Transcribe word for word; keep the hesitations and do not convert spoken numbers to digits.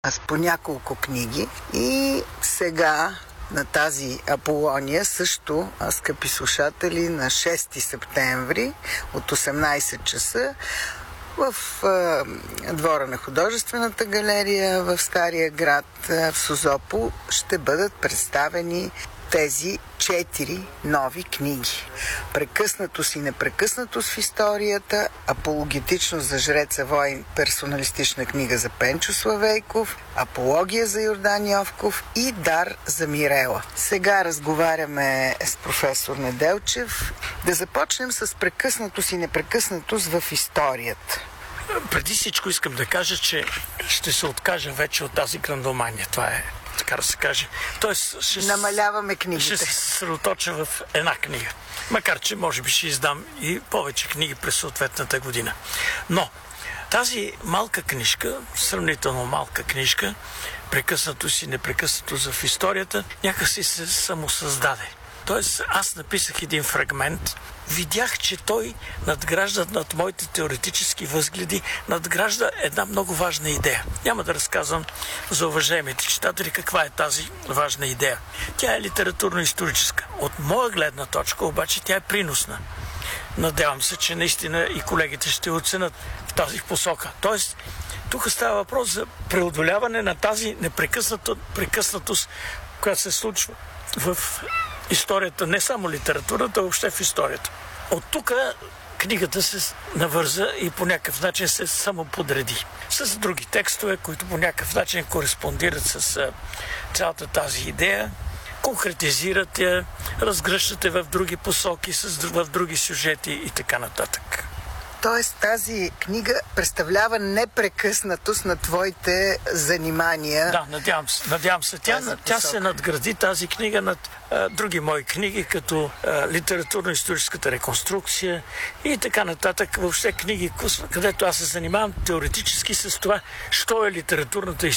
Аз по няколко книги и сега на тази Аполония също, скъпи слушатели, на шести септември от осемнайсет часа в е, двора на художествената галерия в Стария град в Созопол ще бъдат представени тези четири нови книги. Прекъснатост и непрекъснатост в историята, апологетичност за жреца Войн, персоналистична книга за Пенчо Славейков, апология за Йордан Йовков и дар за Мирела. Сега разговаряме с професор Неделчев. Да започнем с прекъснатост и непрекъснатост в историята. Преди всичко искам да кажа, че ще се откажа вече от тази грандомания. Това е, така да се каже. Тоест, ще намаляваме книгите. Ще се съсредоточа в една книга. Макар че може би ще издам и повече книги през съответната година. Но тази малка книжка, сравнително малка книжка, прекъснатост и непрекъснатост в историята, някакси се самосъздаде. Тоест, аз написах един фрагмент, видях, че той надгражда над моите теоретически възгледи, надгражда една много важна идея. Няма да разказвам за уважаемите читатели каква е тази важна идея. Тя е литературно-историческа. От моя гледна точка, обаче, тя е приносна. Надявам се, че наистина и колегите ще оценят в тази посока. Тоест, тук става въпрос за преодоляване на тази непрекъснатост, която се случва в историята, не само литературата, а въобще в историята. От тук книгата се навърза и по някакъв начин се самоподреди. С други текстове, които по някакъв начин кореспондират с цялата тази идея, конкретизират я, разгръщате в други посоки, в други сюжети и така нататък. Тоест тази книга представлява непрекъснатост на твоите занимания. Да, надявам се. Надявам се. Тя, тя се надгради тази книга над а, други мои книги, като а, литературно-историческата реконструкция и така нататък. Въобще книги, където аз се занимавам теоретически с това, що е литературната история.